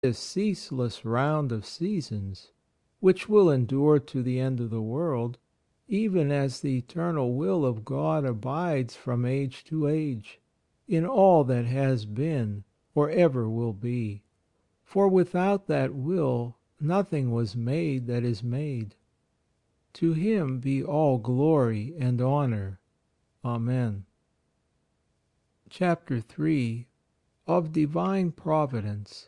this ceaseless round of seasons, which will endure to the end of the world, even as the eternal will of God abides from age to age, in all that has been or ever will be. For without that will nothing was made that is made. To Him be all glory and honour. Amen. Chapter 3. Of Divine Providence.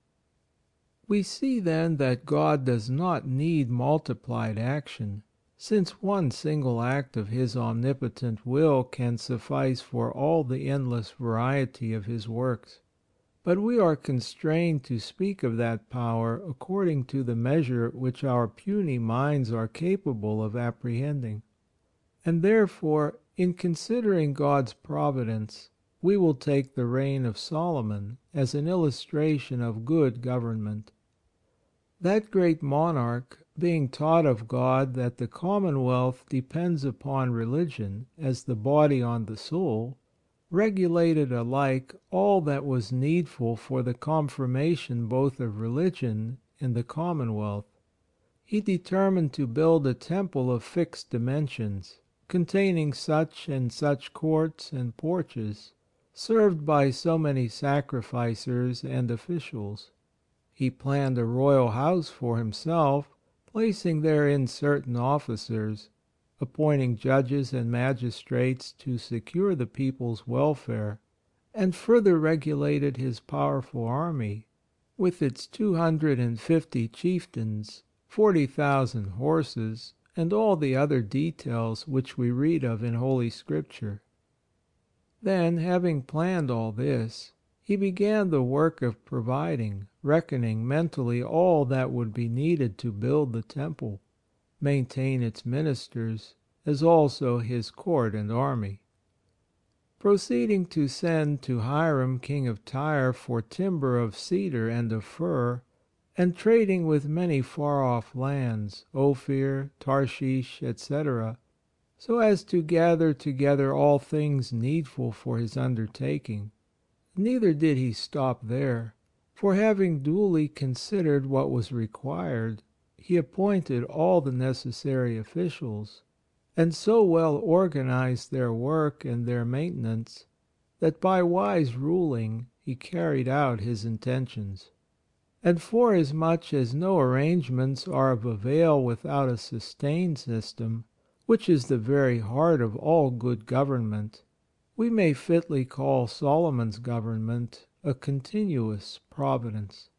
We see then that God does not need multiplied action, since one single act of His omnipotent will can suffice for all the endless variety of His works. But we are constrained to speak of that power according to the measure which our puny minds are capable of apprehending. And therefore, in considering God's providence, we will take the reign of Solomon as an illustration of good government. That great monarch, being taught of God that the commonwealth depends upon religion as the body on the soul, regulated alike all that was needful for the confirmation both of religion and the commonwealth. He determined to build a temple of fixed dimensions, containing such and such courts and porches, served by so many sacrificers and officials. He planned a royal house for himself, placing therein certain officers, appointing judges and magistrates to secure the people's welfare, and further regulated his powerful army, with its 250 chieftains, 40,000 horses, and all the other details which we read of in Holy Scripture. Then, having planned all this, he began the work of providing, reckoning mentally all that would be needed to build the temple, maintain its ministers, as also his court and army. Proceeding to send to Hiram, king of Tyre, for timber of cedar and of fir, and trading with many far-off lands, Ophir, Tarshish, etc., so as to gather together all things needful for his undertaking. Neither did he stop there, for having duly considered what was required, he appointed all the necessary officials, and so well organized their work and their maintenance, that by wise ruling he carried out his intentions. And forasmuch as no arrangements are of avail without a sustained system, which is the very heart of all good government, we may fitly call Solomon's government a continuous providence.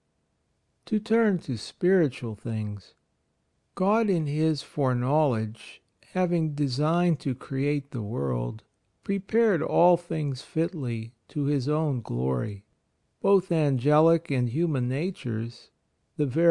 To turn to spiritual things. God in His foreknowledge, having designed to create the world, prepared all things fitly to His own glory, both angelic and human natures, the very